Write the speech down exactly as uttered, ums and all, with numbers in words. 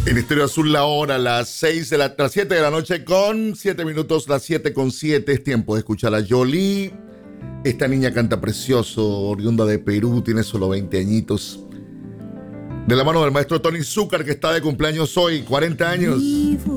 En Estéreo Azul la hora, las seis de la, las siete de la noche con siete minutos, las siete con siete. Es tiempo de escuchar a Jolie. Esta niña canta precioso, oriunda de Perú, tiene solo veinte añitos. De la mano del maestro Tony Zúcar, que está de cumpleaños hoy, cuarenta años.